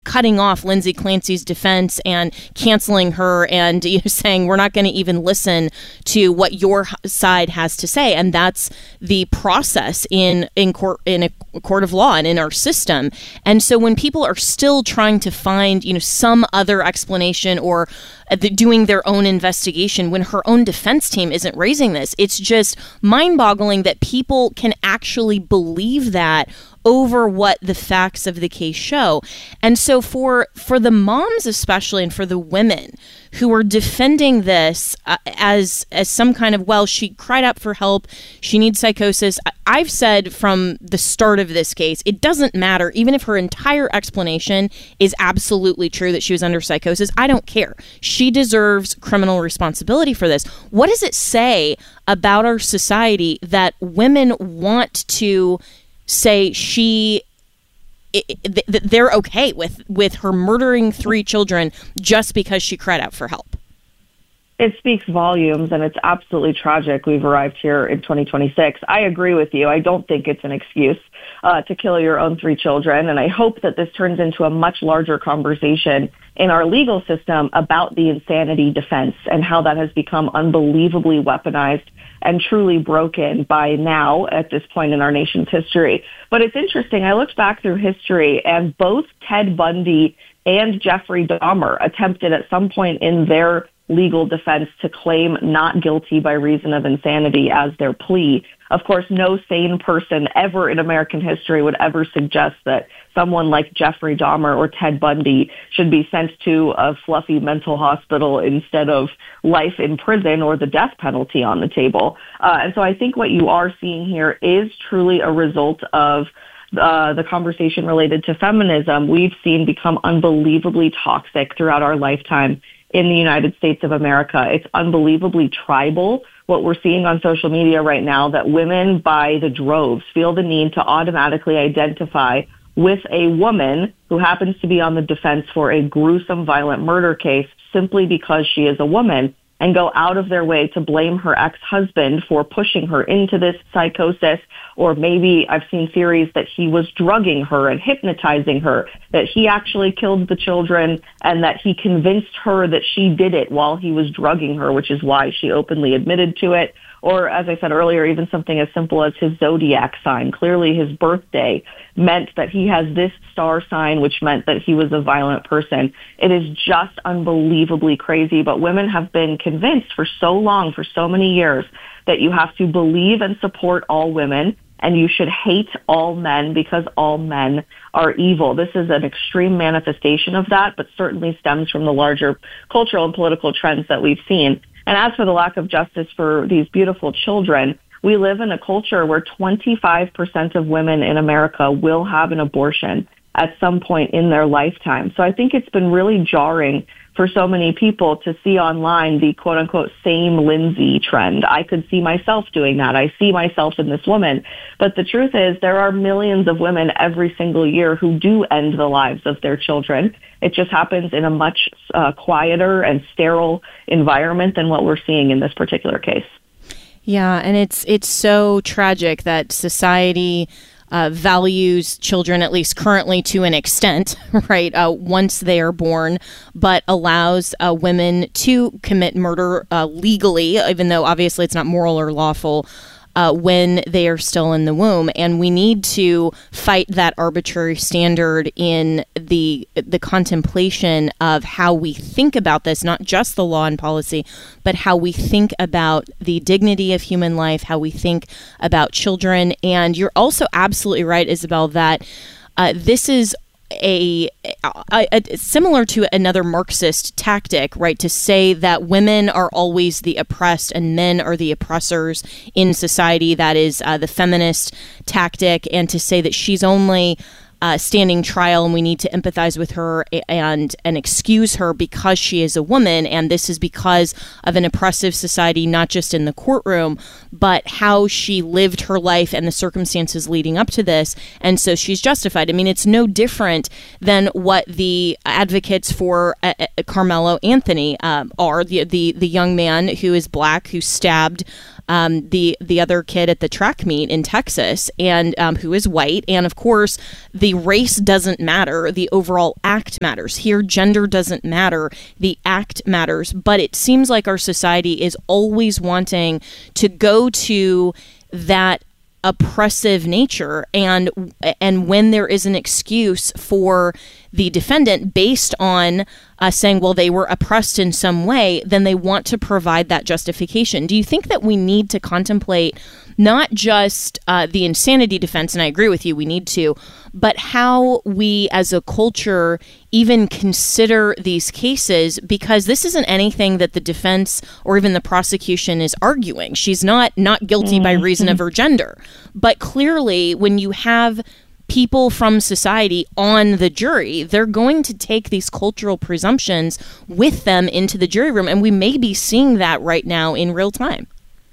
cutting off Lindsay Clancy's defense and canceling her and saying we're not going to even listen to what your side has to say. And that's the process in a court of law and in our system. And so when people are still trying to find some other explanation or doing their own investigation when her own defense team isn't raising this, it's just mind-boggling that people can actually believe that over what the facts of the case show. And so for the moms especially, and for the women who are defending this as some kind of, well, she cried out for help, she needs psychosis. I've said from the start of this case, it doesn't matter. Even if her entire explanation is absolutely true that she was under psychosis, I don't care. She deserves criminal responsibility for this. What does it say about our society that women want to say they're okay with her murdering 3 children just because she cried out for help? It speaks volumes, and it's absolutely tragic we've arrived here in 2026. I agree with you. I don't think it's an excuse to kill your own 3 children, and I hope that this turns into a much larger conversation in our legal system about the insanity defense and how that has become unbelievably weaponized and truly broken by now at this point in our nation's history. But it's interesting. I looked back through history, and both Ted Bundy and Jeffrey Dahmer attempted at some point in their legal defense to claim not guilty by reason of insanity as their plea. Of course, no sane person ever in American history would ever suggest that someone like Jeffrey Dahmer or Ted Bundy should be sent to a fluffy mental hospital instead of life in prison or the death penalty on the table. And so I think what you are seeing here is truly a result of the conversation related to feminism we've seen become unbelievably toxic throughout our lifetime in the United States of America. It's unbelievably tribal, what we're seeing on social media right now, that women by the droves feel the need to automatically identify with a woman who happens to be on the defense for a gruesome, violent murder case simply because she is a woman, and go out of their way to blame her ex-husband for pushing her into this psychosis. Or maybe I've seen theories that he was drugging her and hypnotizing her, that he actually killed the children and that he convinced her that she did it while he was drugging her, which is why she openly admitted to it. Or, as I said earlier, even something as simple as his zodiac sign. Clearly his birthday meant that he has this star sign, which meant that he was a violent person. It is just unbelievably crazy. But women have been convinced for so long, for so many years, that you have to believe and support all women, and you should hate all men because all men are evil. This is an extreme manifestation of that, but certainly stems from the larger cultural and political trends that we've seen. And as for the lack of justice for these beautiful children, we live in a culture where 25% of women in America will have an abortion at some point in their lifetime. So I think it's been really jarring for so many people to see online the quote-unquote same Lindsay trend. I could see myself doing that. I see myself in this woman. But the truth is there are millions of women every single year who do end the lives of their children. It just happens in a much quieter and sterile environment than what we're seeing in this particular case. Yeah, and it's so tragic that society values children, at least currently, to an extent, right, once they are born, but allows women to commit murder legally, even though obviously it's not moral or lawful, when they are still in the womb. And we need to fight that arbitrary standard in the contemplation of how we think about this, not just the law and policy, but how we think about the dignity of human life, how we think about children. And you're also absolutely right, Isabel, that this is similar to another Marxist tactic, right, to say that women are always the oppressed and men are the oppressors in society. That is the feminist tactic, and to say that she's only standing trial and we need to empathize with her and excuse her because she is a woman. And this is because of an oppressive society, not just in the courtroom, but how she lived her life and the circumstances leading up to this. And so she's justified. I mean, it's no different than what the advocates for Carmelo Anthony are, the young man who is black, who stabbed the other kid at the track meet in Texas, and who is white. And of course, the race doesn't matter. The overall act matters. Here, gender doesn't matter. The act matters. But it seems like our society is always wanting to go to that oppressive nature, and when there is an excuse for the defendant based on saying, well, they were oppressed in some way, then they want to provide that justification. Do you think that we need to contemplate not just the insanity defense, and I agree with you, we need to, but how we as a culture even consider these cases? Because this isn't anything that the defense or even the prosecution is arguing. She's not guilty by reason of her gender. But clearly, when you have people from society on the jury, they're going to take these cultural presumptions with them into the jury room. And we may be seeing that right now in real time.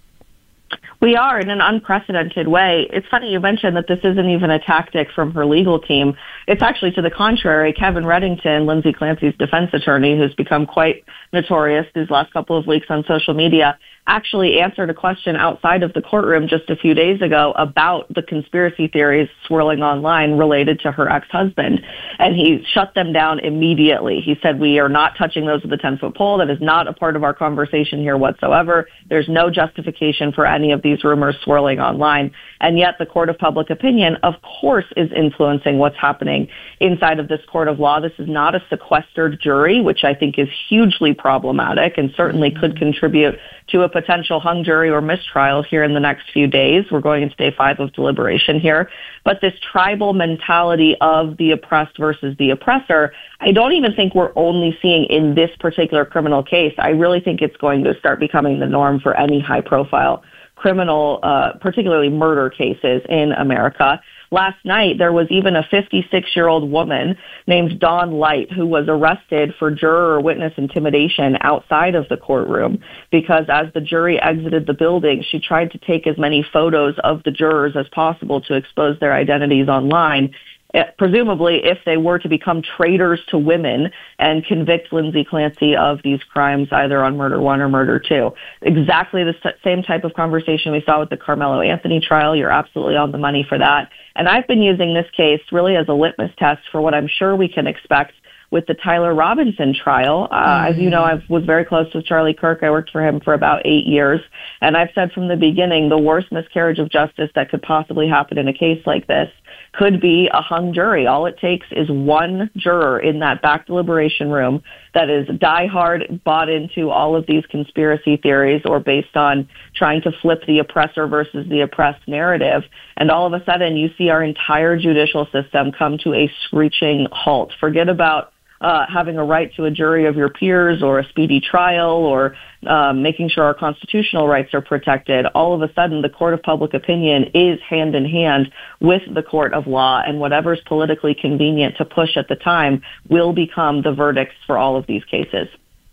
We are, in an unprecedented way. It's funny you mentioned that this isn't even a tactic from her legal team. It's actually to the contrary. Kevin Reddington, Lindsay Clancy's defense attorney, who's become quite notorious these last couple of weeks on social media, actually answered a question outside of the courtroom just a few days ago about the conspiracy theories swirling online related to her ex-husband. And he shut them down immediately. He said, we are not touching those with a 10-foot pole. That is not a part of our conversation here whatsoever. There's no justification for any of these rumors swirling online. And yet the court of public opinion, of course, is influencing what's happening inside of this court of law. This is not a sequestered jury, which I think is hugely problematic and certainly could contribute to a potential hung jury or mistrial here in the next few days. We're going into day 5 of deliberation here. But this tribal mentality of the oppressed versus the oppressor, I don't even think we're only seeing in this particular criminal case. I really think it's going to start becoming the norm for any high-profile criminal, particularly murder cases in America. Last night, there was even a 56-year-old woman named Dawn Light who was arrested for juror or witness intimidation outside of the courtroom because as the jury exited the building, she tried to take as many photos of the jurors as possible to expose their identities online. Presumably, if they were to become traitors to women and convict Lindsay Clancy of these crimes, either on Murder 1 or Murder 2. Exactly the same type of conversation we saw with the Carmelo Anthony trial. You're absolutely on the money for that. And I've been using this case really as a litmus test for what I'm sure we can expect with the Tyler Robinson trial. As you know, I was very close with Charlie Kirk. I worked for him for about 8 years. And I've said from the beginning, the worst miscarriage of justice that could possibly happen in a case like this could be a hung jury. All it takes is one juror in that back deliberation room that is diehard, bought into all of these conspiracy theories or based on trying to flip the oppressor versus the oppressed narrative. And all of a sudden, you see our entire judicial system come to a screeching halt. Forget about having a right to a jury of your peers or a speedy trial or making sure our constitutional rights are protected. All of a sudden, the court of public opinion is hand in hand with the court of law, and whatever's politically convenient to push at the time will become the verdicts for all of these cases.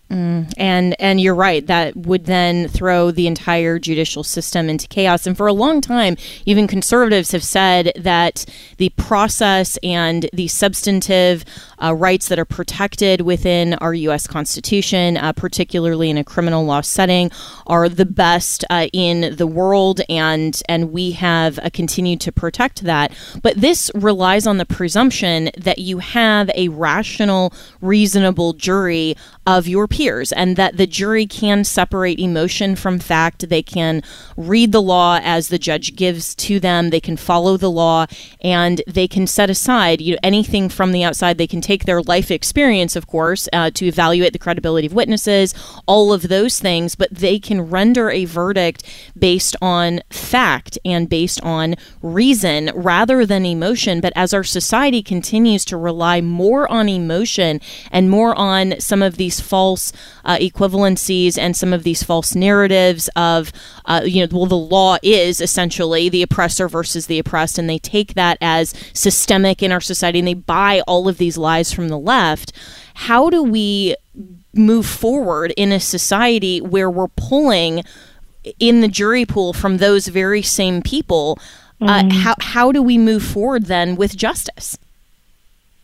And you're right, that would then throw the entire judicial system into chaos. And for a long time, even conservatives have said that the process and the substantive rights that are protected within our U.S. Constitution, particularly in a criminal law setting, are the best in the world, and we have continued to protect that. But this relies on the presumption that you have a rational, reasonable jury of your peers, and that the jury can separate emotion from fact. They can read the law as the judge gives to them. They can follow the law, and they can set aside anything from the outside. They can take their life experience, of course, to evaluate the credibility of witnesses, all of those things, but they can render a verdict based on fact and based on reason rather than emotion. But as our society continues to rely more on emotion and more on some of these false equivalencies and some of these false narratives of, the law is essentially the oppressor versus the oppressed, and they take that as systemic in our society, and they buy all of these lies from the left. How do we move forward in a society where we're pulling in the jury pool from those very same people? How do we move forward then with justice?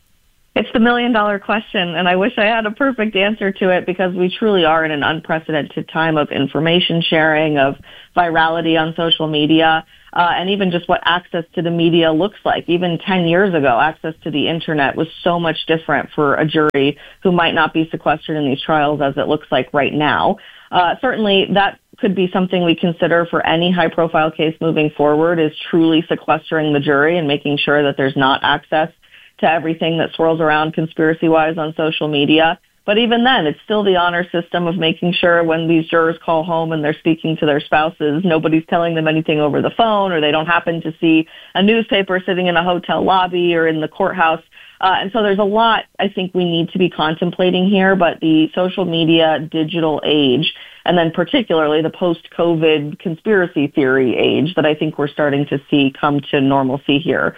It's the $1 million question, and I wish I had a perfect answer to it because we truly are in an unprecedented time of information sharing, of virality on social media, and even just what access to the media looks like. Even 10 years ago, access to the internet was so much different for a jury who might not be sequestered in these trials as it looks like right now. Certainly, that could be something we consider for any high-profile case moving forward, is truly sequestering the jury and making sure that there's not access to everything that swirls around conspiracy-wise on social media. But even then, it's still the honor system of making sure when these jurors call home and they're speaking to their spouses, nobody's telling them anything over the phone, or they don't happen to see a newspaper sitting in a hotel lobby or in the courthouse. And so there's a lot I think we need to be contemplating here, but the social media digital age, and then particularly the post-COVID conspiracy theory age that I think we're starting to see come to normalcy here,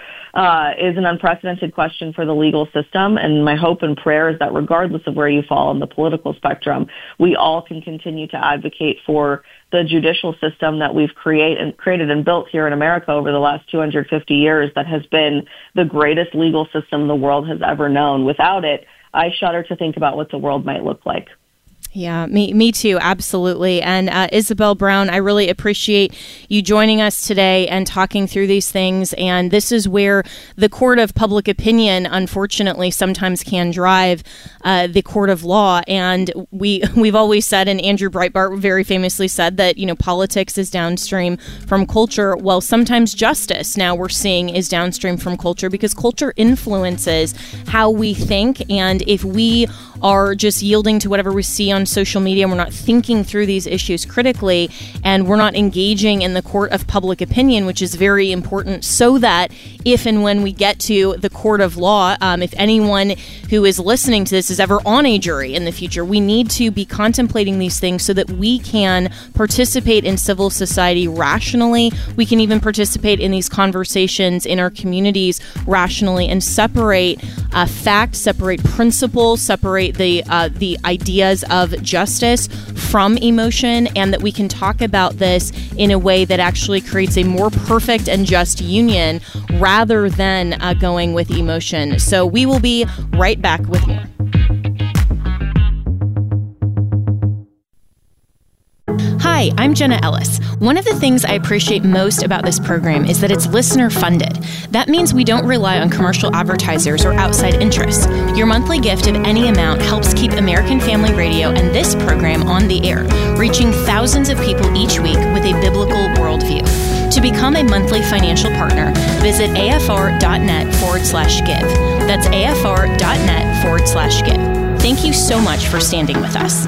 is an unprecedented question for the legal system. And my hope and prayer is that regardless of where you fall on the political spectrum, we all can continue to advocate for the judicial system that we've created and built here in America over the last 250 years that has been the greatest legal system the world has ever known. Without it, I shudder to think about what the world might look like. Yeah, me too, absolutely. And Isabel Brown, I really appreciate you joining us today and talking through these things. And this is where the court of public opinion, unfortunately, sometimes can drive the court of law. And we've always said, and Andrew Breitbart very famously said that, politics is downstream from culture. Well, sometimes justice, now we're seeing, is downstream from culture, because culture influences how we think. And if we are just yielding to whatever we see on social media, we're not thinking through these issues critically, and we're not engaging in the court of public opinion, which is very important, so that if and when we get to the court of law, if anyone who is listening to this is ever on a jury in the future, we need to be contemplating these things so that we can participate in civil society rationally. We can even participate in these conversations in our communities rationally and separate facts, separate principles, separate the ideas of justice from emotion, and that we can talk about this in a way that actually creates a more perfect and just union rather than going with emotion. So we will be right back with more. Hi, I'm Jenna Ellis. One of the things I appreciate most about this program is that it's listener funded. That means we don't rely on commercial advertisers or outside interests. Your monthly gift of any amount helps keep American Family Radio and this program on the air, reaching thousands of people each week with a biblical worldview. To become a monthly financial partner, visit afr.net/give. That's afr.net/give. Thank you so much for standing with us.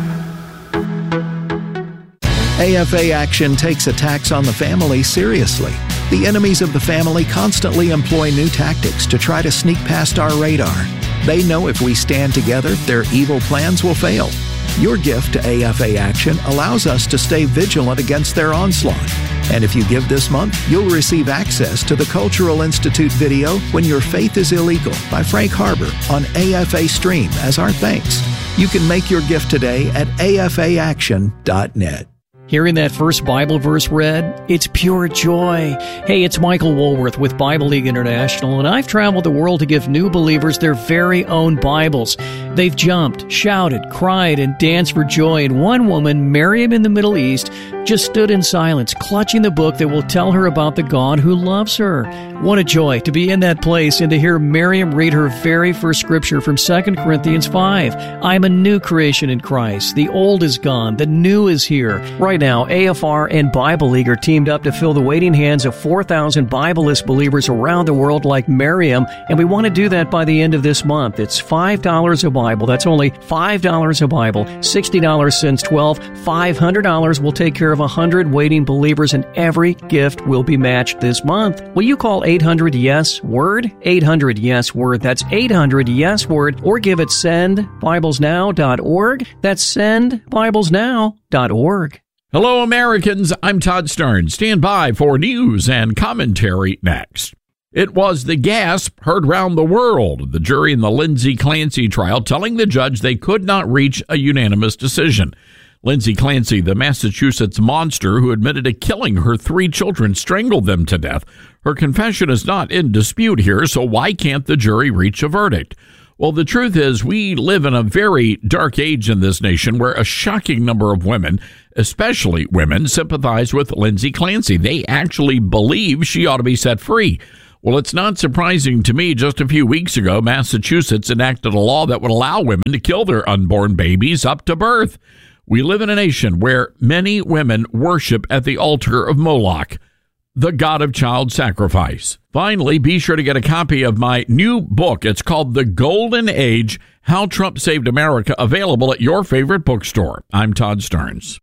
AFA Action takes attacks on the family seriously. The enemies of the family constantly employ new tactics to try to sneak past our radar. They know if we stand together, their evil plans will fail. Your gift to AFA Action allows us to stay vigilant against their onslaught. And if you give this month, you'll receive access to the Cultural Institute video, When Your Faith is Illegal, by Frank Harbor on AFA Stream as our thanks. You can make your gift today at afaaction.net. Hearing that first Bible verse read, it's pure joy. Hey, it's Michael Woolworth with Bible League International, and I've traveled the world to give new believers their very own Bibles. They've jumped, shouted, cried, and danced for joy, and one woman, Miriam in the Middle East, just stood in silence, clutching the book that will tell her about the God who loves her. What a joy to be in that place and to hear Miriam read her very first scripture from 2 Corinthians 5. I'm a new creation in Christ. The old is gone. The new is here. Right now, AFR and Bible League are teamed up to fill the waiting hands of 4,000 Bibleless believers around the world like Miriam, and we want to do that by the end of this month. It's $5 a Bible. That's only $5 a Bible. $60 since $12. $500 will take care of 100 waiting believers, and every gift will be matched this month. Will you call 800-YES-WORD? 800-YES-WORD. That's 800-YES-WORD. Or give at sendbiblesnow.org. That's sendbiblesnow.org. Hello, Americans. I'm Todd Starnes. Stand by for news and commentary next. It was the gasp heard round the world, the jury in the Lindsay Clancy trial telling the judge they could not reach a unanimous decision. Lindsay Clancy, the Massachusetts monster who admitted to killing her 3 children, strangled them to death. Her confession is not in dispute here, so why can't the jury reach a verdict? Well, the truth is we live in a very dark age in this nation where a shocking number of women, especially women, sympathize with Lindsay Clancy. They actually believe she ought to be set free. Well, it's not surprising to me. Just a few weeks ago, Massachusetts enacted a law that would allow women to kill their unborn babies up to birth. We live in a nation where many women worship at the altar of Moloch, the god of child sacrifice. Finally, be sure to get a copy of my new book. It's called The Golden Age, How Trump Saved America, available at your favorite bookstore. I'm Todd Starnes.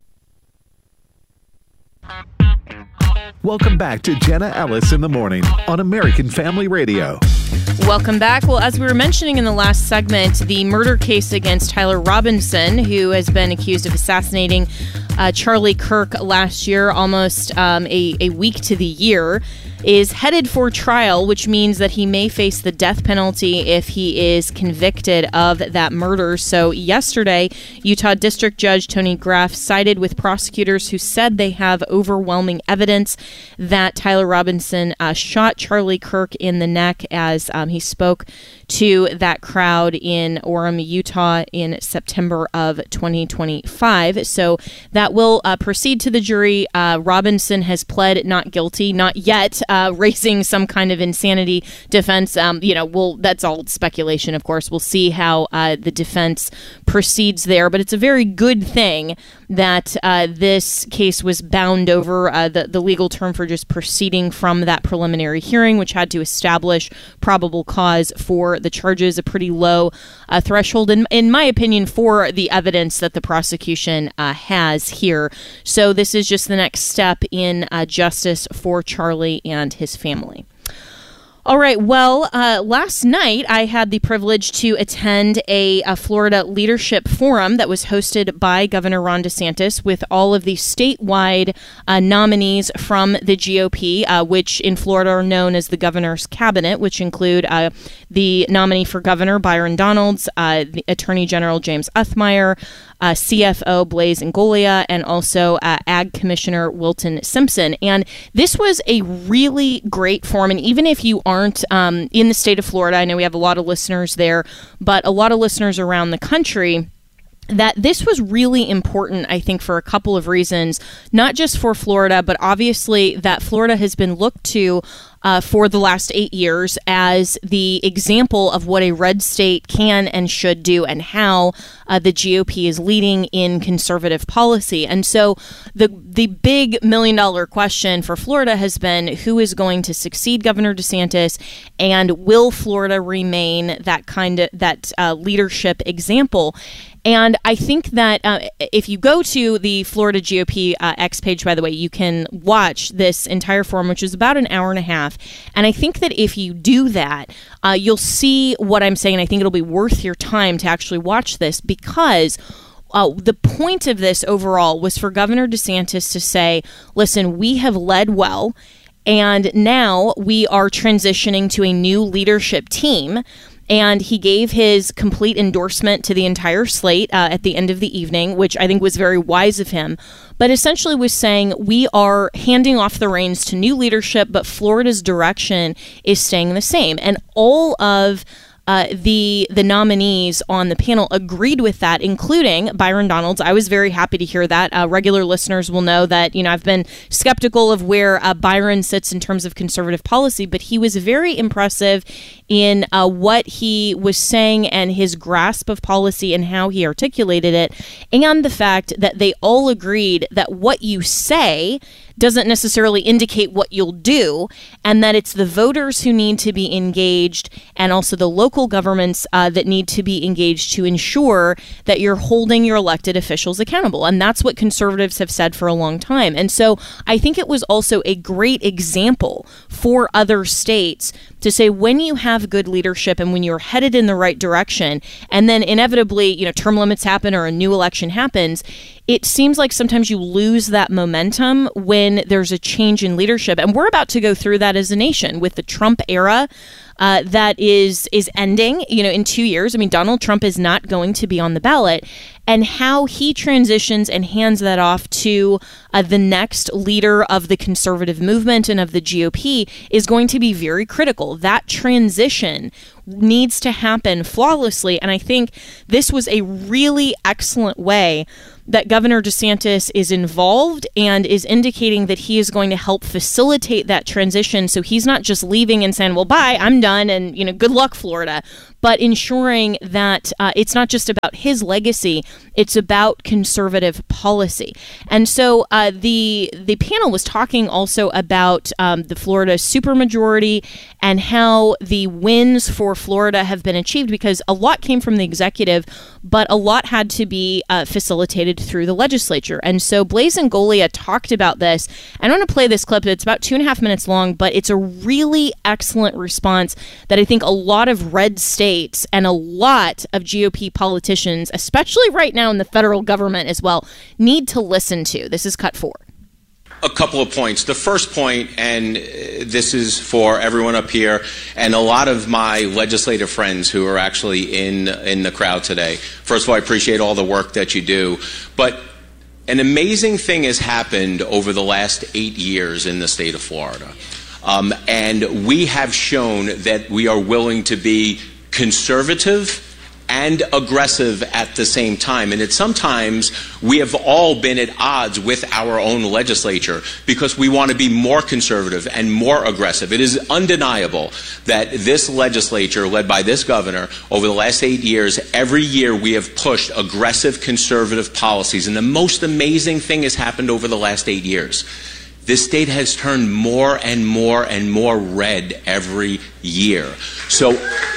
Welcome back to Jenna Ellis in the Morning on American Family Radio. Welcome back. Well, as we were mentioning in the last segment, the murder case against Tyler Robinson, who has been accused of assassinating Charlie Kirk last year, almost a week to the year, is headed for trial, which means that he may face the death penalty if he is convicted of that murder. So yesterday, Utah District Judge Tony Graff sided with prosecutors who said they have overwhelming evidence that Tyler Robinson shot Charlie Kirk in the neck as he spoke to that crowd in Orem, Utah in September of 2025. So that will proceed to the jury. Robinson has pled not guilty, not yet, raising some kind of insanity defense. That's all speculation, of course. We'll see how the defense proceeds there. But it's a very good thing that this case was bound over, the legal term for just proceeding from that preliminary hearing, which had to establish probable cause for the charges, a pretty low threshold, in my opinion, for the evidence that the prosecution has here. So this is just the next step in justice for Charlie and his family. All right. Well, last night I had the privilege to attend a Florida leadership forum that was hosted by Governor Ron DeSantis with all of the statewide nominees from the GOP, which in Florida are known as the governor's cabinet, which include the nominee for governor, Byron Donalds, the Attorney General, James Othmeyer, CFO Blaise Ingoglia, and also Ag Commissioner Wilton Simpson. And this was a really great forum. And even if you aren't in the state of Florida, I know we have a lot of listeners there, but a lot of listeners around the country, that this was really important, I think, for a couple of reasons, not just for Florida, but obviously that Florida has been looked to for the last 8 years as the example of what a red state can and should do and how the GOP is leading in conservative policy. And so the big $1 million question for Florida has been who is going to succeed Governor DeSantis, and will Florida remain that leadership example? And I think that if you go to the Florida GOP X page, by the way, you can watch this entire forum, which is about an hour and a half. And I think that if you do that, you'll see what I'm saying. I think it'll be worth your time to actually watch this, because the point of this overall was for Governor DeSantis to say, listen, we have led well, and now we are transitioning to a new leadership team. And he gave his complete endorsement to the entire slate at the end of the evening, which I think was very wise of him, but essentially was saying we are handing off the reins to new leadership, but Florida's direction is staying the same. And all of the nominees on the panel agreed with that, including Byron Donalds. I was very happy to hear that. Regular listeners will know that, I've been skeptical of where Byron sits in terms of conservative policy, but he was very impressive in what he was saying and his grasp of policy and how he articulated it, and the fact that they all agreed that what you say doesn't necessarily indicate what you'll do, and that it's the voters who need to be engaged and also the local governments that need to be engaged to ensure that you're holding your elected officials accountable. And that's what conservatives have said for a long time. And so I think it was also a great example for other states to say, when you have good leadership and when you're headed in the right direction, and then inevitably, term limits happen or a new election happens, it seems like sometimes you lose that momentum when there's a change in leadership. And we're about to go through that as a nation with the Trump era that is ending, in 2 years. I mean, Donald Trump is not going to be on the ballot. And how he transitions and hands that off to the next leader of the conservative movement and of the GOP is going to be very critical. That transition needs to happen flawlessly. And I think this was a really excellent way that Governor DeSantis is involved and is indicating that he is going to help facilitate that transition. So he's not just leaving and saying, well, bye, I'm done, and, good luck, Florida, but ensuring that it's not just about his legacy, it's about conservative policy. And so the panel was talking also about the Florida supermajority and how the wins for Florida have been achieved, because a lot came from the executive, but a lot had to be facilitated through the legislature. And so Blaise Ingoglia talked about this. I want to play this clip. It's about 2.5 minutes long, but it's a really excellent response that I think a lot of red states and a lot of GOP politicians, especially right now in the federal government as well, need to listen to. This is cut 4. A couple of points. The first point, and this is for everyone up here and a lot of my legislative friends who are actually in the crowd today. First of all, I appreciate all the work that you do. But an amazing thing has happened over the last 8 years in the state of Florida. And we have shown that we are willing to be conservative and aggressive at the same time. And sometimes we have all been at odds with our own legislature because we want to be more conservative and more aggressive. It is undeniable that this legislature, led by this governor, over the last 8 years, every year we have pushed aggressive conservative policies. And the most amazing thing has happened over the last 8 years. This state has turned more and more and more red every year. So,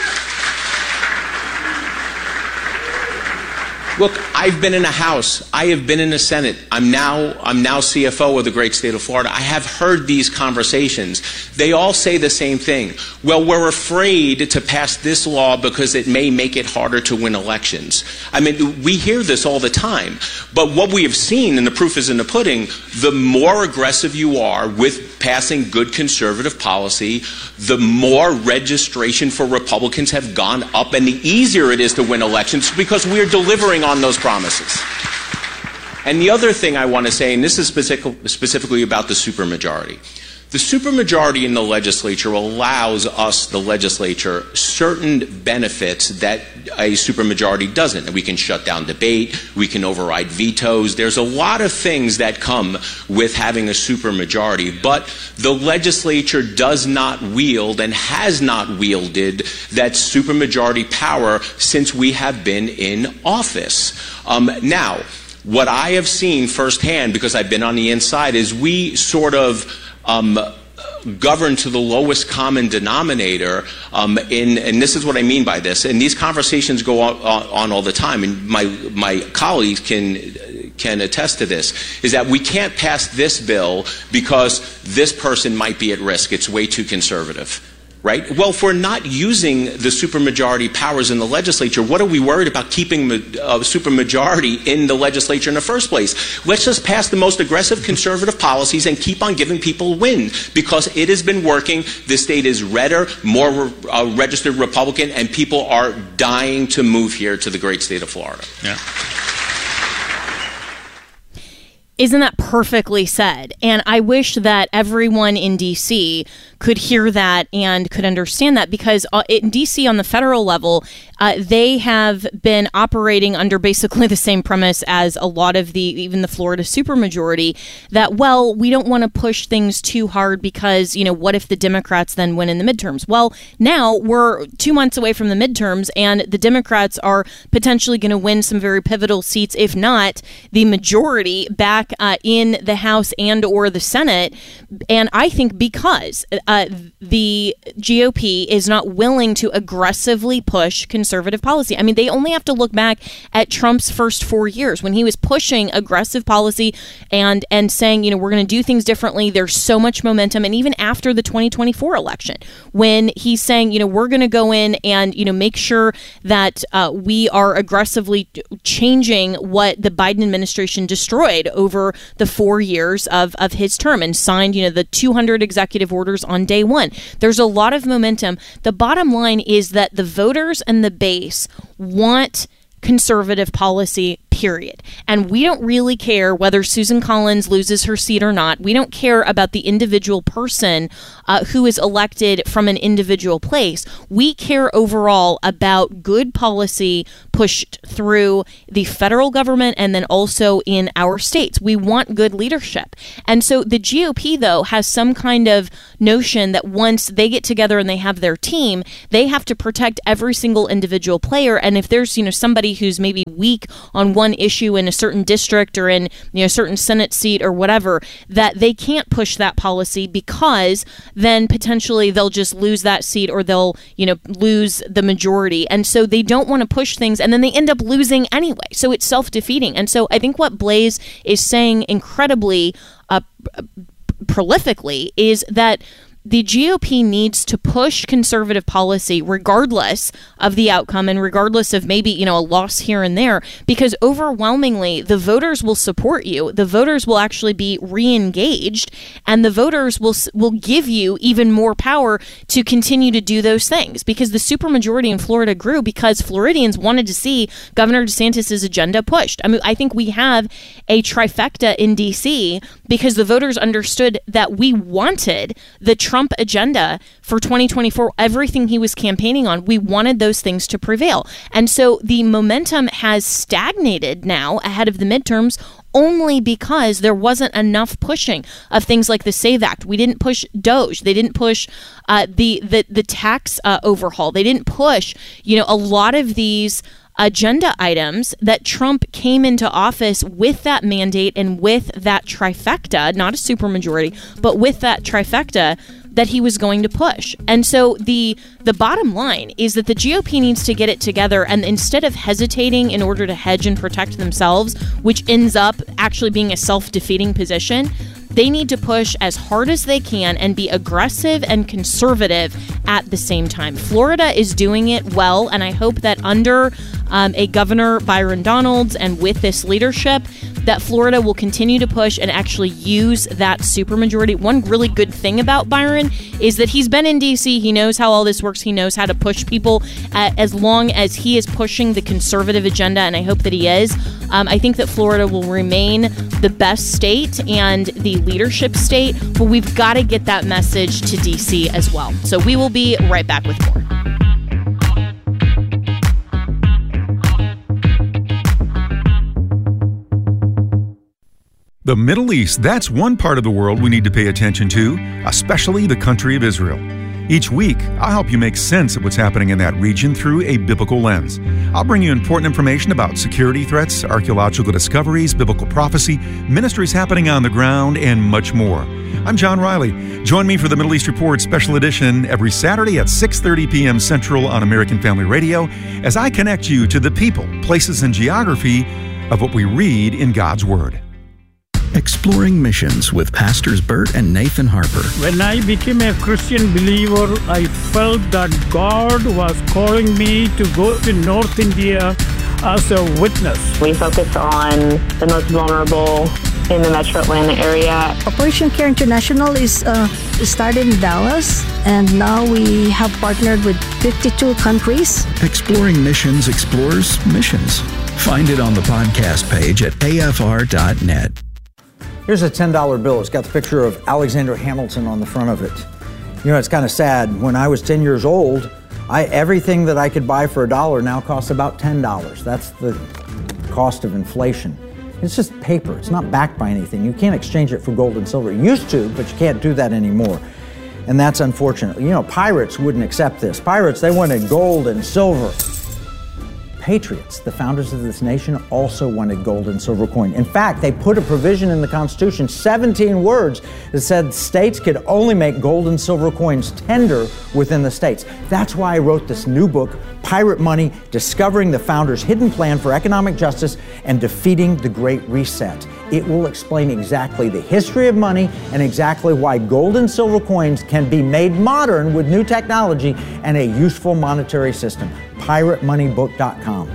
look, I've been in a House. I have been in the Senate. I'm now CFO of the great state of Florida. I have heard these conversations. They all say the same thing. Well, we're afraid to pass this law because it may make it harder to win elections. I mean, we hear this all the time. But what we have seen, and the proof is in the pudding, the more aggressive you are with passing good conservative policy, the more registration for Republicans have gone up, and the easier it is to win elections because we're delivering on those promises. And the other thing I want to say, and this is specifically about the supermajority. The supermajority in the legislature allows us, the legislature, certain benefits that a supermajority doesn't. We can shut down debate. We can override vetoes. There's a lot of things that come with having a supermajority. But the legislature does not wield and has not wielded that supermajority power since we have been in office. Now, what I have seen firsthand, because I've been on the inside, is we sort of govern to the lowest common denominator, and this is what I mean by this. And these conversations go on all the time, and my colleagues can attest to this, is that we can't pass this bill because this person might be at risk. It's way too conservative. Right? Well, if we're not using the supermajority powers in the legislature, what are we worried about keeping a supermajority in the legislature in the first place? Let's just pass the most aggressive conservative policies and keep on giving people a win, because it has been working. The state is redder, more registered Republican, and people are dying to move here to the great state of Florida. Yeah. Isn't that perfectly said? And I wish that everyone in D.C. could hear that and could understand that, because in D.C. on the federal level, they have been operating under basically the same premise as a lot of even the Florida supermajority, that, well, we don't want to push things too hard because, what if the Democrats then win in the midterms? Well, now we're 2 months away from the midterms, and the Democrats are potentially going to win some very pivotal seats, if not the majority, back in the House and or the Senate. And I think because the GOP is not willing to aggressively push conservative policy. I mean, they only have to look back at Trump's first 4 years when he was pushing aggressive policy and saying, we're going to do things differently. There's so much momentum. And even after the 2024 election, when he's saying, we're going to go in and, make sure that we are aggressively changing what the Biden administration destroyed over the 4 years of his term, and signed, the 200 executive orders on day one. There's a lot of momentum. The bottom line is that the voters and the base want conservative policy, period. And we don't really care whether Susan Collins loses her seat or not. We don't care about the individual person who is elected from an individual place. We care overall about good policy pushed through the federal government and then also in our states. We want good leadership. And so the GOP, though, has some kind of notion that once they get together and they have their team, they have to protect every single individual player. And if there's, somebody who's maybe weak on one issue in a certain district or in, a certain Senate seat or whatever, that they can't push that policy because then potentially they'll just lose that seat or they'll, lose the majority. And so they don't want to push things and then they end up losing anyway. So it's self-defeating. And so I think what Blaze is saying incredibly prolifically is that the GOP needs to push conservative policy regardless of the outcome and regardless of maybe, a loss here and there, because overwhelmingly the voters will support you. The voters will actually be re-engaged and the voters will give you even more power to continue to do those things, because the supermajority in Florida grew because Floridians wanted to see Governor DeSantis' agenda pushed. I mean, I think we have a trifecta in D.C. because the voters understood that we wanted the Trump agenda for 2024, everything he was campaigning on, we wanted those things to prevail. And so the momentum has stagnated now ahead of the midterms only because there wasn't enough pushing of things like the SAVE Act. We didn't push DOGE. They didn't push the tax overhaul. They didn't push, a lot of these agenda items that Trump came into office with that mandate and with that trifecta, not a supermajority, but with that trifecta that he was going to push. And so the bottom line is that the GOP needs to get it together, and instead of hesitating in order to hedge and protect themselves, which ends up actually being a self-defeating position, they need to push as hard as they can and be aggressive and conservative at the same time. Florida is doing it well, and I hope that under a Governor Byron Donalds and with this leadership, that Florida will continue to push and actually use that supermajority. One really good thing about Byron is that he's been in D.C. He knows how all this works. He knows how to push people as long as he is pushing the conservative agenda, and I hope that he is. I think that Florida will remain the best state and the leadership state, but we've got to get that message to D.C. as well. So we will be right back with more. The Middle East, that's one part of the world we need to pay attention to, especially the country of Israel. Each week, I'll help you make sense of what's happening in that region through a biblical lens. I'll bring you important information about security threats, archaeological discoveries, biblical prophecy, ministries happening on the ground, and much more. I'm John Riley. Join me for the Middle East Report Special Edition every Saturday at 6:30 p.m. Central on American Family Radio as I connect you to the people, places, and geography of what we read in God's Word. Exploring Missions with Pastors Bert and Nathan Harper. When I became a Christian believer, I felt that God was calling me to go to North India as a witness. We focus on the most vulnerable in the Metro Atlanta area. Operation Care International is started in Dallas, and now we have partnered with 52 countries. Exploring Missions explores missions. Find it on the podcast page at afr.net. Here's a $10 bill. It's got the picture of Alexander Hamilton on the front of it. It's kind of sad. When I was 10 years old, everything that I could buy for $1 now costs about $10. That's the cost of inflation. It's just paper. It's not backed by anything. You can't exchange it for gold and silver. You used to, but you can't do that anymore. And that's unfortunate. Pirates wouldn't accept this. Pirates, they wanted gold and silver. Patriots, the founders of this nation, also wanted gold and silver coin. In fact, they put a provision in the Constitution, 17 words, that said states could only make gold and silver coins tender within the states. That's why I wrote this new book, Pirate Money, Discovering the Founders' Hidden Plan for Economic Justice and Defeating the Great Reset. It will explain exactly the history of money and exactly why gold and silver coins can be made modern with new technology and a useful monetary system. PirateMoneyBook.com.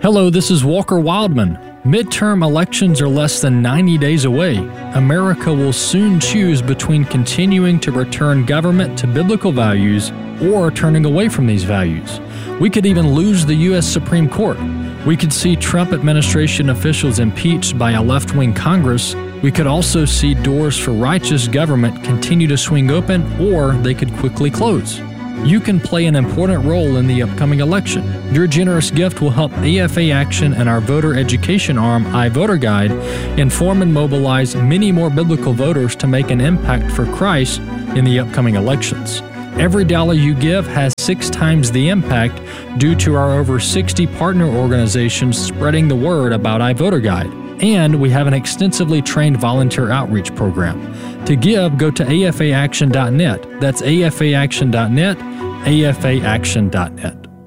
Hello, this is Walker Wildman. Midterm elections are less than 90 days away. America will soon choose between continuing to return government to biblical values or turning away from these values. We could even lose the U.S. Supreme Court. We could see Trump administration officials impeached by a left-wing Congress. We could also see doors for righteous government continue to swing open, or they could quickly close. You can play an important role in the upcoming election. Your generous gift will help AFA Action and our voter education arm, iVoter Guide, inform and mobilize many more biblical voters to make an impact for Christ in the upcoming elections. Every dollar you give has 6 times the impact due to our over 60 partner organizations spreading the word about iVoter Guide. And we have an extensively trained volunteer outreach program. To give, go to afaaction.net. That's afaaction.net, afaaction.net.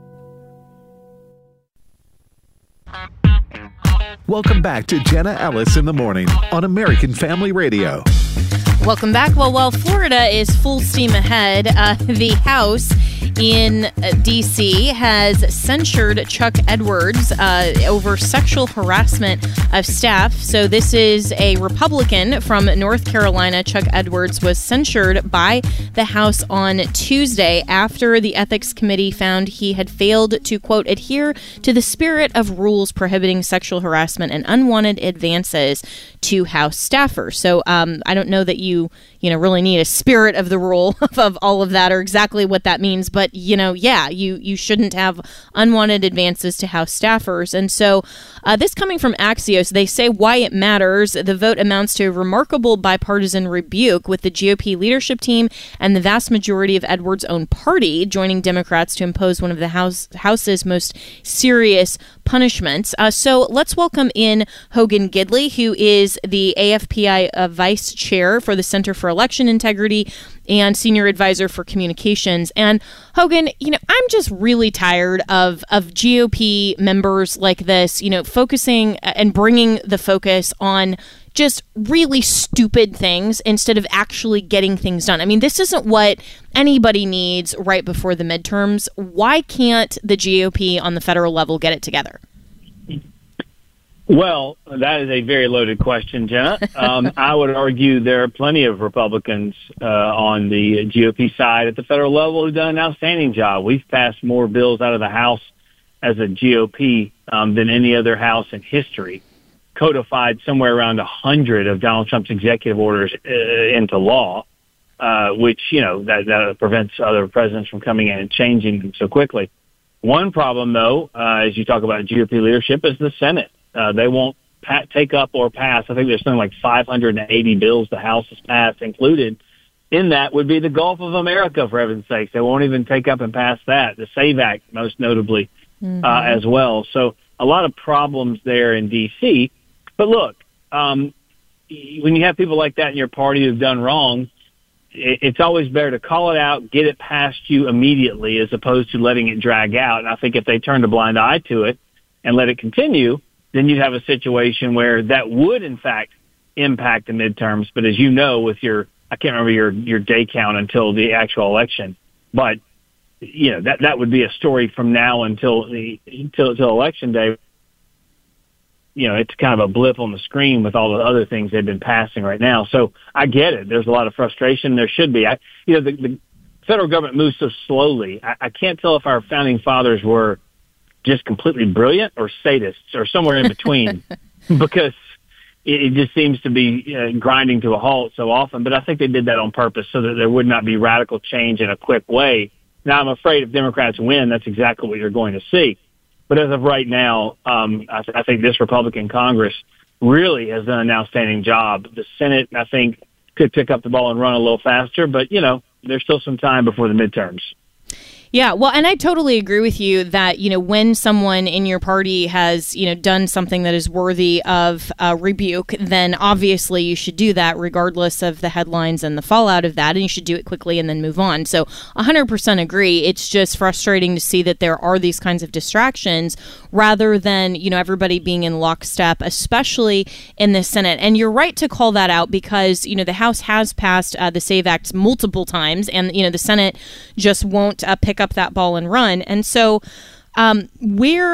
Welcome back to Jenna Ellis in the Morning on American Family Radio. Welcome back. Well, while Florida is full steam ahead, the House in D.C. has censured Chuck Edwards over sexual harassment of staff. So this is a Republican from North Carolina. Chuck Edwards was censured by the House on Tuesday after the Ethics Committee found he had failed to, quote, adhere to the spirit of rules prohibiting sexual harassment and unwanted advances to House staffers. So I don't know that you really need a spirit of the rule of all of that or exactly what that means. But, you shouldn't have unwanted advances to House staffers. And so this coming from Axios, they say why it matters. The vote amounts to a remarkable bipartisan rebuke, with the GOP leadership team and the vast majority of Edwards' own party joining Democrats to impose one of the House's most serious punishments. So let's welcome in Hogan Gidley, who is the AFPI vice chair for the Center for Election Integrity and senior advisor for communications. And Hogan, I'm just really tired of GOP members like this, focusing and bringing the focus on just really stupid things instead of actually getting things done. I mean, this isn't what anybody needs right before the midterms. Why can't the GOP on the federal level get it together? Well, that is a very loaded question, Jenna. I would argue there are plenty of Republicans on the GOP side at the federal level who've done an outstanding job. We've passed more bills out of the House as a GOP than any other House in history, codified somewhere around 100 of Donald Trump's executive orders into law, which, that prevents other presidents from coming in and changing them so quickly. One problem, though, as you talk about GOP leadership, is the Senate. They won't take up or pass. I think there's something like 580 bills the House has passed. Included in that would be the Gulf of America, for heaven's sakes. They won't even take up and pass that. The SAVE Act, most notably, as well. So a lot of problems there in D.C. But look, when you have people like that in your party who've done wrong, it's always better to call it out, get it past you immediately, as opposed to letting it drag out. And I think if they turned a blind eye to it and let it continue, then you'd have a situation where that would, in fact, impact the midterms. But as you know, with I can't remember your day count until the actual election, but that would be a story from now until election day. It's kind of a blip on the screen with all the other things they've been passing right now. So I get it. There's a lot of frustration. There should be. The federal government moves so slowly. I can't tell if our founding fathers were just completely brilliant or sadists or somewhere in between, because it just seems to be grinding to a halt so often. But I think they did that on purpose so that there would not be radical change in a quick way. Now, I'm afraid if Democrats win, that's exactly what you're going to see. But as of right now, I think this Republican Congress really has done an outstanding job. The Senate, I think, could pick up the ball and run a little faster. But, there's still some time before the midterms. Yeah, well, and I totally agree with you that, when someone in your party has, done something that is worthy of rebuke, then obviously you should do that regardless of the headlines and the fallout of that, and you should do it quickly and then move on. So 100% agree. It's just frustrating to see that there are these kinds of distractions rather than, everybody being in lockstep, especially in the Senate. And you're right to call that out because, the House has passed the SAVE Act multiple times, and, the Senate just won't pick up that ball and run. And so where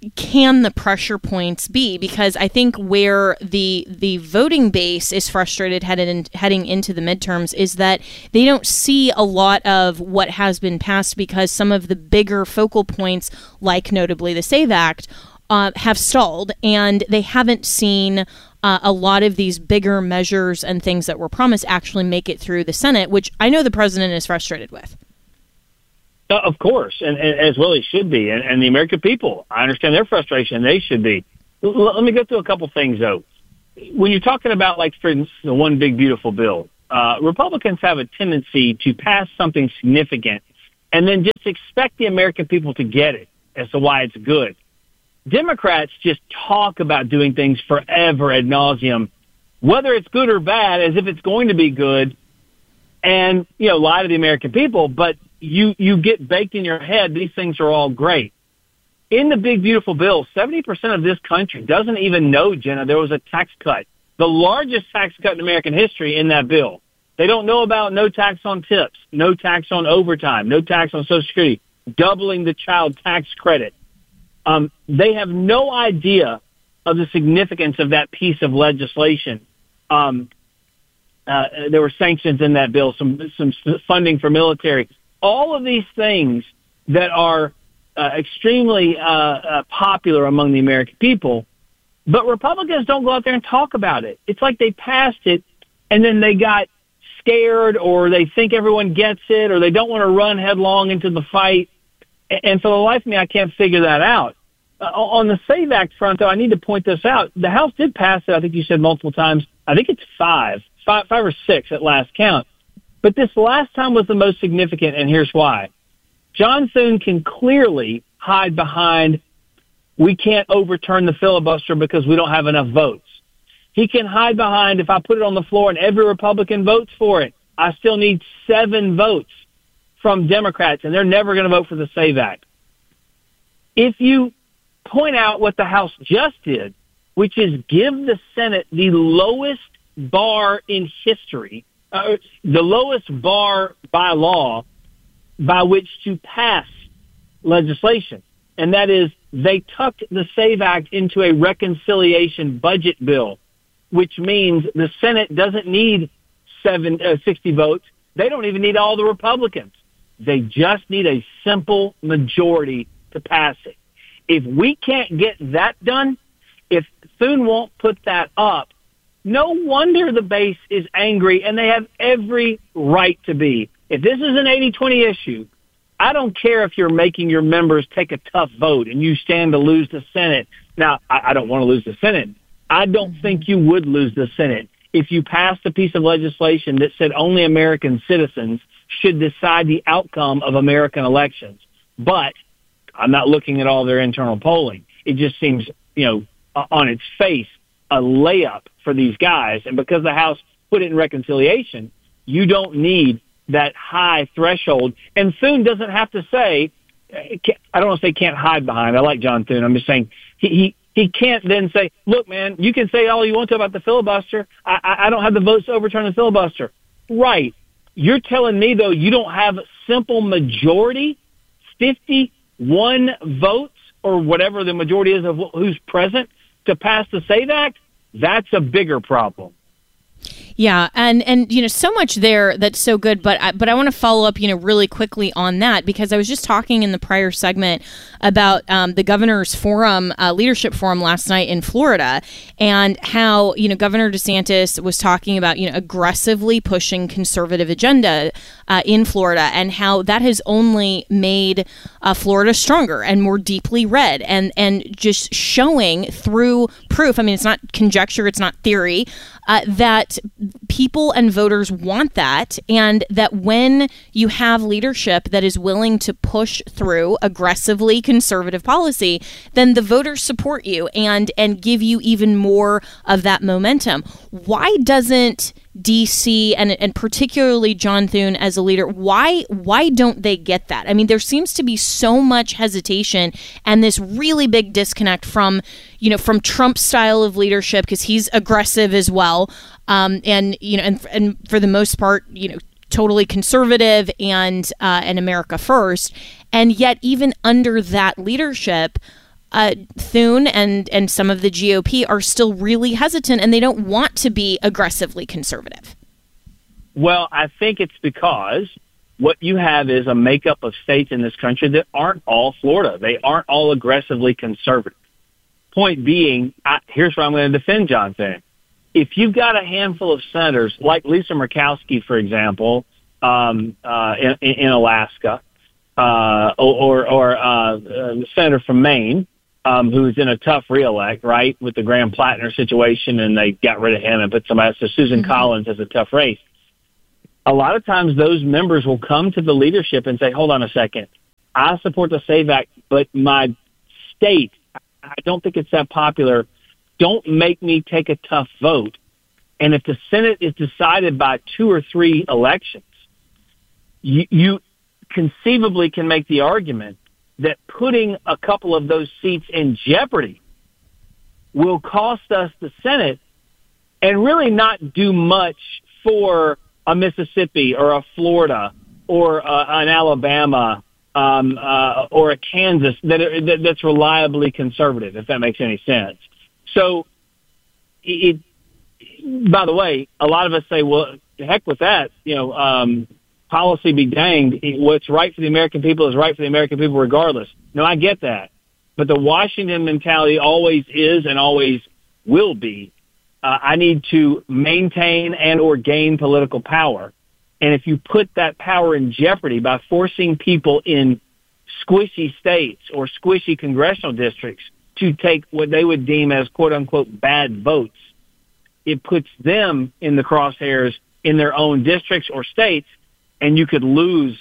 can the pressure points be? Because I think where the voting base is frustrated heading into the midterms is that they don't see a lot of what has been passed, because some of the bigger focal points, like notably the SAVE Act, have stalled, and they haven't seen a lot of these bigger measures and things that were promised actually make it through the Senate, which I know the president is frustrated with. Of course, and as well he should be. And the American people, I understand their frustration. They should be. Let me go through a couple things, though. When you're talking about, like, for instance, the one big, beautiful bill, Republicans have a tendency to pass something significant and then just expect the American people to get it as to why it's good. Democrats just talk about doing things forever ad nauseum, whether it's good or bad, as if it's going to be good, and, lie to the American people, but you get baked in your head, these things are all great. In the big, beautiful bill, 70% of this country doesn't even know, Jenna, there was a tax cut, the largest tax cut in American history in that bill. They don't know about no tax on tips, no tax on overtime, no tax on Social Security, doubling the child tax credit. They have no idea of the significance of that piece of legislation. There were sanctions in that bill, some funding for military. All of these things that are extremely popular among the American people, but Republicans don't go out there and talk about it. It's like they passed it, and then they got scared, or they think everyone gets it, or they don't want to run headlong into the fight. And for the life of me, I can't figure that out. On the SAVE Act front, though, I need to point this out. The House did pass it, I think you said multiple times. I think it's five or six at last count. But this last time was the most significant, and here's why. John Thune can clearly hide behind, we can't overturn the filibuster because we don't have enough votes. He can hide behind, if I put it on the floor and every Republican votes for it, I still need 7 votes from Democrats, and they're never going to vote for the SAVE Act. If you point out what the House just did, which is give the Senate the lowest bar in history, the lowest bar by law by which to pass legislation. And that is, they tucked the SAVE Act into a reconciliation budget bill, which means the Senate doesn't need 60 votes. They don't even need all the Republicans. They just need a simple majority to pass it. If we can't get that done, if Thune won't put that up, no wonder the base is angry, and they have every right to be. If this is an 80-20 issue, I don't care if you're making your members take a tough vote and you stand to lose the Senate. Now, I don't want to lose the Senate. I don't think you would lose the Senate if you passed a piece of legislation that said only American citizens should decide the outcome of American elections. But I'm not looking at all their internal polling. It just seems, on its face, a layup for these guys. And because the House put it in reconciliation, you don't need that high threshold. And Thune doesn't have to say, I don't want to say can't hide behind. I like John Thune. I'm just saying he can't then say, look, man, you can say all you want to about the filibuster. I don't have the votes to overturn the filibuster. Right. You're telling me, though, you don't have simple majority, 51 votes, or whatever the majority is of who's present to pass the SAVE Act? That's a bigger problem. Yeah, and so much there that's so good, but I want to follow up really quickly on that, because I was just talking in the prior segment about the governor's forum, leadership forum last night in Florida, and how Governor DeSantis was talking about aggressively pushing conservative agenda in Florida, and how that has only made Florida stronger and more deeply red, and just showing through proof. I mean, it's not conjecture, it's not theory, that people and voters want that, and that when you have leadership that is willing to push through aggressively conservative policy, then the voters support you and give you even more of that momentum. Why doesn't DC and particularly John Thune as a leader, why don't they get that? I mean, there seems to be so much hesitation and this really big disconnect from Trump's style of leadership, because he's aggressive as well, and for the most part, totally conservative and America first, and yet even under that leadership, Thune and some of the GOP are still really hesitant, and they don't want to be aggressively conservative? Well, I think it's because what you have is a makeup of states in this country that aren't all Florida. They aren't all aggressively conservative. Point being, here's where I'm going to defend John Thune. If you've got a handful of senators, like Lisa Murkowski, for example, in Alaska, or the senator from Maine, who's in a tough reelect, right, with the Graham Plattner situation, and they got rid of him and put somebody else. So Susan Collins has a tough race. A lot of times those members will come to the leadership and say, hold on a second, I support the SAVE Act, but my state, I don't think it's that popular. Don't make me take a tough vote. And if the Senate is decided by 2 or 3 elections, you conceivably can make the argument that putting a couple of those seats in jeopardy will cost us the Senate and really not do much for a Mississippi or a Florida or an Alabama or a Kansas that's reliably conservative, if that makes any sense. So, by the way, a lot of us say, well, heck with that, policy be danged. What's right for the American people is right for the American people regardless. No, I get that. But the Washington mentality always is and always will be, I need to maintain and or gain political power. And if you put that power in jeopardy by forcing people in squishy states or squishy congressional districts to take what they would deem as quote-unquote bad votes, it puts them in the crosshairs in their own districts or states, and you could lose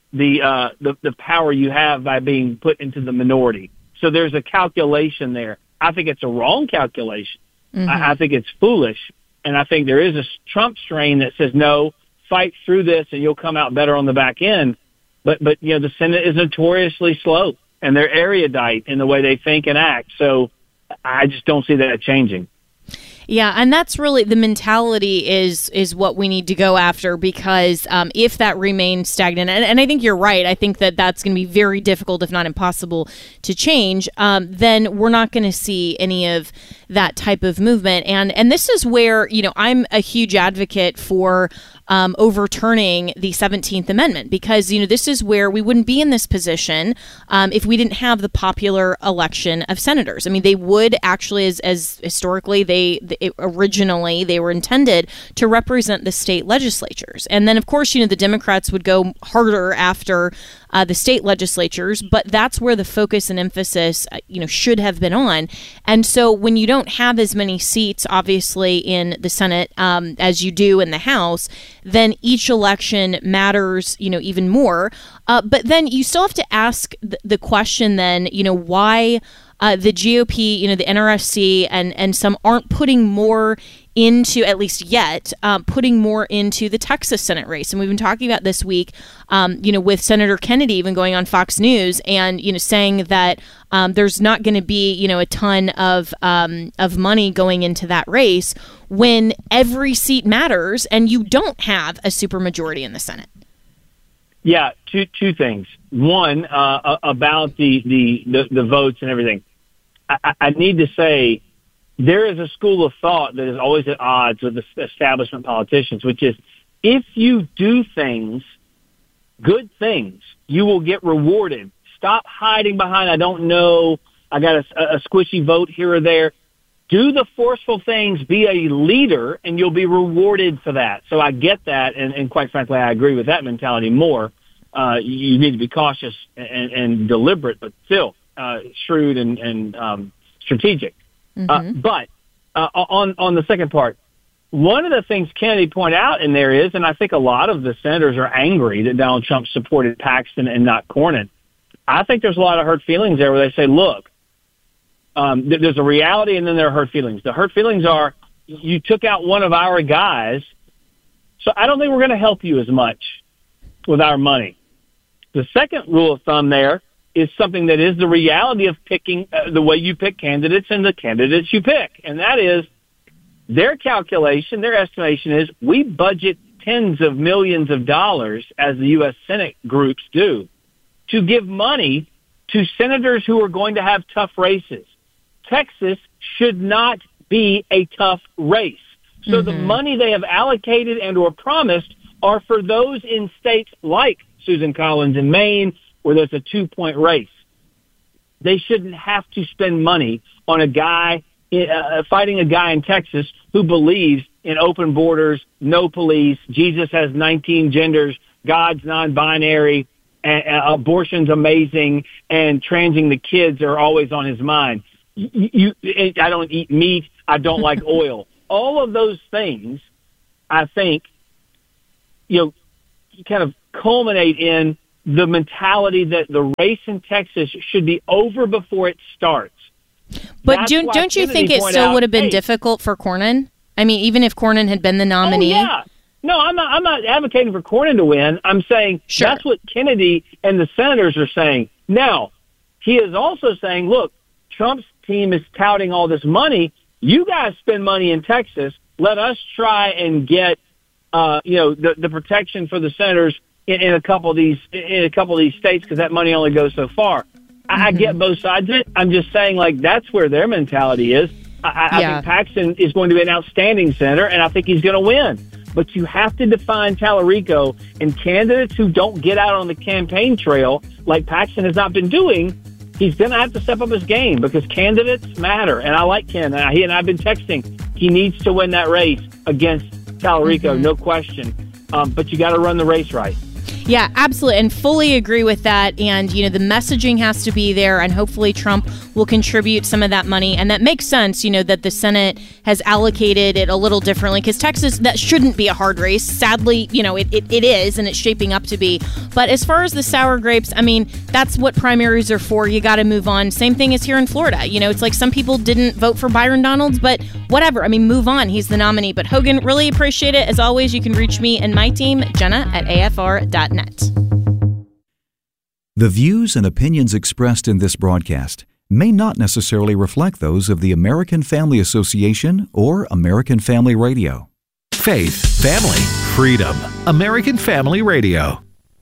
the power you have by being put into the minority. So there's a calculation there. I think it's a wrong calculation. Mm-hmm. I think it's foolish, and I think there is a Trump strain that says, no, fight through this and you'll come out better on the back end. But the Senate is notoriously slow, and they're erudite in the way they think and act. So I just don't see that changing. Yeah, and that's really the mentality is what we need to go after, because if that remains stagnant, and I think you're right, I think that's going to be very difficult, if not impossible, to change, then we're not going to see any of that type of movement. And this is where, I'm a huge advocate for overturning the 17th Amendment, because, this is where we wouldn't be in this position if we didn't have the popular election of senators. I mean, they would actually, as historically, originally they were intended to represent the state legislatures. And then, of course, the Democrats would go harder after the state legislatures, but that's where the focus and emphasis, should have been on. And so when you don't have as many seats, obviously, in the Senate as you do in the House, then each election matters, even more. But then you still have to ask the question then, why the GOP, the NRSC and some aren't putting more into, at least yet, putting more into the Texas Senate race. And we've been talking about this week, with Senator Kennedy even going on Fox News and, saying that there's not going to be, a ton of money going into that race when every seat matters and you don't have a supermajority in the Senate. Yeah, two things. One, about the votes and everything. I need to say there is a school of thought that is always at odds with the establishment politicians, which is if you do things, good things, you will get rewarded. Stop hiding behind, I don't know, I got a squishy vote here or there. Do the forceful things, be a leader, and you'll be rewarded for that. So I get that, and quite frankly, I agree with that mentality more. You need to be cautious and deliberate, but still shrewd and strategic. Mm-hmm. But on the second part, one of the things Kennedy pointed out in there is, and I think a lot of the senators are angry that Donald Trump supported Paxton and not Cornyn. I think there's a lot of hurt feelings there where they say, look, there's a reality and then there are hurt feelings. The hurt feelings are you took out one of our guys, so I don't think we're going to help you as much with our money. The second rule of thumb there is something that is the reality of picking the way you pick candidates and the candidates you pick. And that is their calculation, their estimation is we budget tens of millions of dollars, as the U.S. Senate groups do, to give money to senators who are going to have tough races. Texas should not be a tough race. So the money they have allocated and or promised are for those in states like Susan Collins in Maine, where there's a 2-point race. They shouldn't have to spend money on a guy fighting a guy in Texas who believes in open borders, no police, Jesus has 19 genders, God's non-binary, and abortion's amazing, and transing the kids are always on his mind. I don't eat meat. I don't like oil. All of those things, I think, kind of culminate in the mentality that the race in Texas should be over before it starts. But don't you think it still would have been difficult for Cornyn? I mean, even if Cornyn had been the nominee? Oh, yeah. No, I'm not advocating for Cornyn to win. I'm saying that's what Kennedy and the senators are saying. Now, he is also saying, look, Trump's team is touting all this money. You guys spend money in Texas. Let us try and get, the protection for the senators in a couple of these states, because that money only goes so far. I get both sides of it. I'm just saying, that's where their mentality is. I think Paxton is going to be an outstanding senator, and I think he's going to win. But you have to define Tallarico, and candidates who don't get out on the campaign trail, like Paxton has not been doing, he's going to have to step up his game, because candidates matter. And I like Ken. He and I have been texting. He needs to win that race against Tallarico, no question. But you got to run the race right. Yeah, absolutely, and fully agree with that. And, the messaging has to be there, and hopefully Trump will contribute some of that money. And that makes sense, that the Senate has allocated it a little differently, because Texas, that shouldn't be a hard race. Sadly, it is, and it's shaping up to be. But as far as the sour grapes, I mean, that's what primaries are for. You got to move on. Same thing as here in Florida. It's like some people didn't vote for Byron Donalds, but whatever. I mean, move on. He's the nominee. But Hogan, really appreciate it. As always, you can reach me and my team, Jenna@afr.net. The views and opinions expressed in this broadcast may not necessarily reflect those of the American Family Association or American Family Radio. Faith, family, freedom. American Family Radio.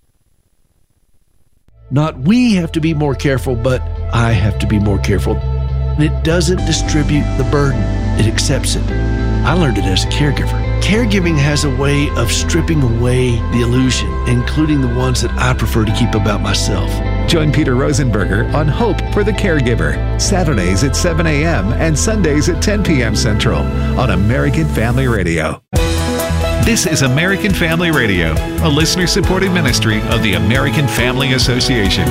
Not we have to be more careful, but I have to be more careful. It doesn't distribute the burden. It accepts it. I learned it as a caregiver. Caregiving has a way of stripping away the illusion, including the ones that I prefer to keep about myself. Join Peter Rosenberger on Hope for the Caregiver, Saturdays at 7 a.m. and Sundays at 10 p.m. Central on American Family Radio. This is American Family Radio, a listener-supported ministry of the American Family Association.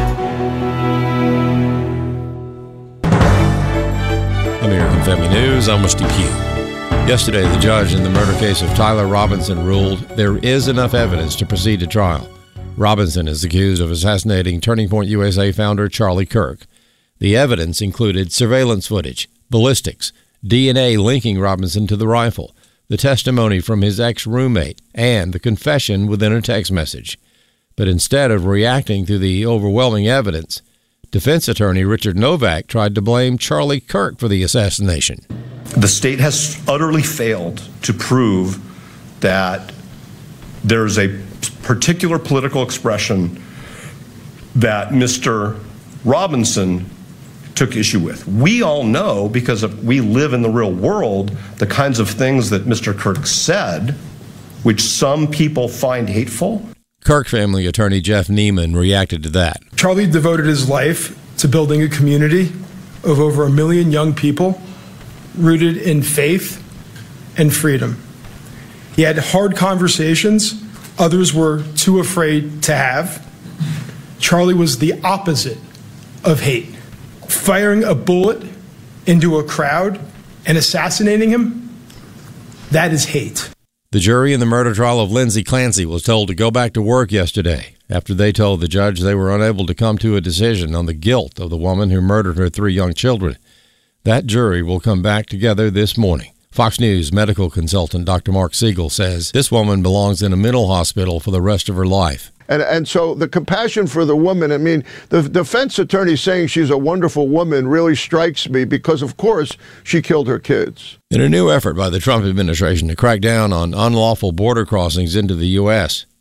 American Family News, I'm with Steve Pugh. Yesterday, the judge in the murder case of Tyler Robinson ruled there is enough evidence to proceed to trial. Robinson is accused of assassinating Turning Point USA founder Charlie Kirk. The evidence included surveillance footage, ballistics, DNA linking Robinson to the rifle, the testimony from his ex-roommate, and the confession within a text message. But instead of reacting to the overwhelming evidence, defense attorney Richard Novak tried to blame Charlie Kirk for the assassination. The state has utterly failed to prove that there is a particular political expression that Mr. Robinson took issue with. We all know, because we live in the real world, the kinds of things that Mr. Kirk said, which some people find hateful. Kirk family attorney Jeff Neiman reacted to that. Charlie devoted his life to building a community of over 1 million young people rooted in faith and freedom. He had hard conversations others were too afraid to have. Charlie was the opposite of hate. Firing a bullet into a crowd and assassinating him, that is hate. The jury in the murder trial of Lindsay Clancy was told to go back to work yesterday after they told the judge they were unable to come to a decision on the guilt of the woman who murdered her 3 young children. That jury will come back together this morning. Fox News medical consultant Dr. Mark Siegel says this woman belongs in a mental hospital for the rest of her life. And so the compassion for the woman, I mean, the defense attorney saying she's a wonderful woman really strikes me because, of course, she killed her kids. In a new effort by the Trump administration to crack down on unlawful border crossings into the U.S.,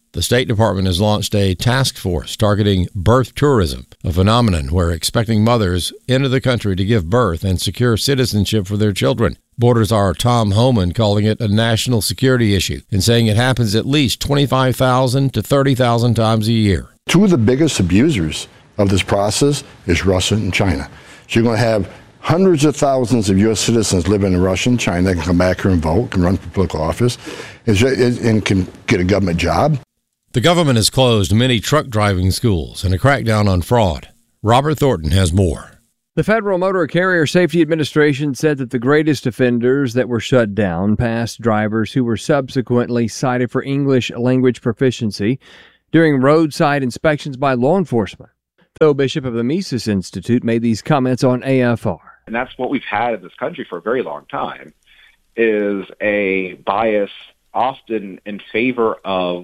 The State Department has launched a task force targeting birth tourism, a phenomenon where expecting mothers enter the country to give birth and secure citizenship for their children. Border Czar Tom Homan calling it a national security issue and saying it happens at least 25,000 to 30,000 times a year. Two of the biggest abusers of this process is Russia and China. So you're going to have hundreds of thousands of U.S. citizens living in Russia and China that can come back here and vote, can run for political office, and can get a government job. The government has closed many truck driving schools in a crackdown on fraud. Robert Thornton has more. The Federal Motor Carrier Safety Administration said that the greatest offenders that were shut down passed drivers who were subsequently cited for English language proficiency during roadside inspections by law enforcement. Though Bishop of the Mises Institute made these comments on AFR. And that's what we've had in this country for a very long time, is a bias often in favor of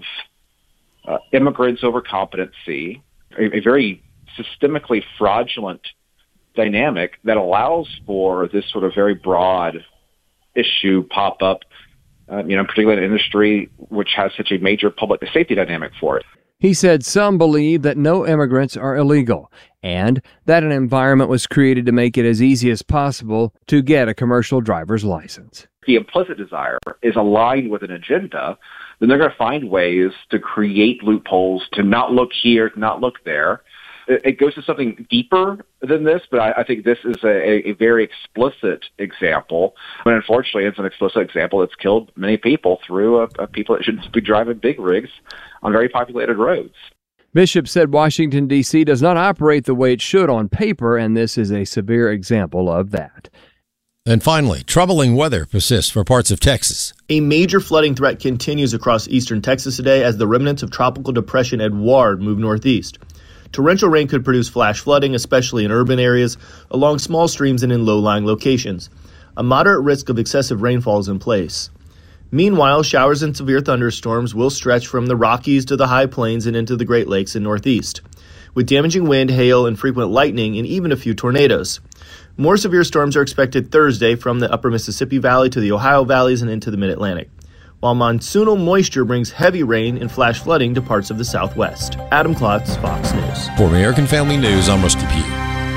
immigrants over competency, a very systemically fraudulent dynamic that allows for this sort of very broad issue pop up, particularly in an industry which has such a major public safety dynamic for it. He said some believe that no immigrants are illegal and that an environment was created to make it as easy as possible to get a commercial driver's license. The implicit desire is aligned with an agenda, then they're going to find ways to create loopholes, to not look here, to not look there. It goes to something deeper than this, but I think this is a very explicit example. And unfortunately, it's an explicit example that's killed many people through people that shouldn't be driving big rigs on very populated roads. Bishop said Washington, D.C. does not operate the way it should on paper, and this is a severe example of that. And finally, troubling weather persists for parts of Texas. A major flooding threat continues across eastern Texas today as the remnants of Tropical Depression Edouard move northeast. Torrential rain could produce flash flooding, especially in urban areas, along small streams and in low-lying locations. A moderate risk of excessive rainfall is in place. Meanwhile, showers and severe thunderstorms will stretch from the Rockies to the high plains and into the Great Lakes and Northeast, with damaging wind, hail, and frequent lightning, and even a few tornadoes. More severe storms are expected Thursday from the upper Mississippi Valley to the Ohio valleys and into the mid-Atlantic, while monsoonal moisture brings heavy rain and flash flooding to parts of the Southwest. Adam Klotz, Fox News. For American Family News, I'm Rusty Pugh.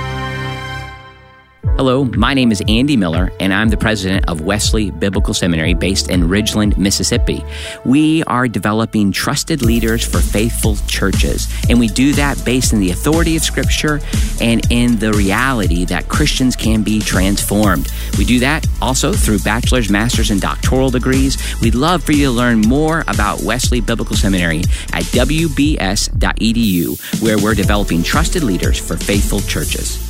Hello, my name is Andy Miller, and I'm the president of Wesley Biblical Seminary based in Ridgeland, Mississippi. We are developing trusted leaders for faithful churches, and we do that based in the authority of Scripture and in the reality that Christians can be transformed. We do that also through bachelor's, master's, and doctoral degrees. We'd love for you to learn more about Wesley Biblical Seminary at wbs.edu, where we're developing trusted leaders for faithful churches.